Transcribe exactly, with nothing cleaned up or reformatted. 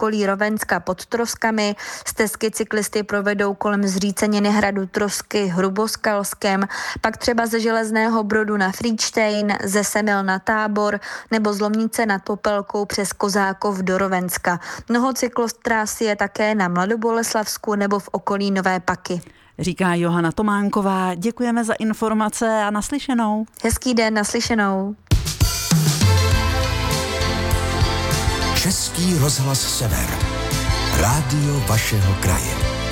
okolí Rovenska pod Troskami. Stezky cyklisty provedou kolem Zříceniny hradu Trosky Hruboskalskem, pak třeba ze Železného Brodu na Frýdštejn, ze Semil na Tábor nebo z Lomnice nad Popelkou přes Kozákov do Rovenska. Mnoho cyklostras je také na Mladoboleslavsku nebo v okolí Nové Paky. Říká Johana Tománková. Děkujeme za informace a naslyšenou. Hezký den, naslyšenou. Český rozhlas Sever. Rádio vašeho kraje.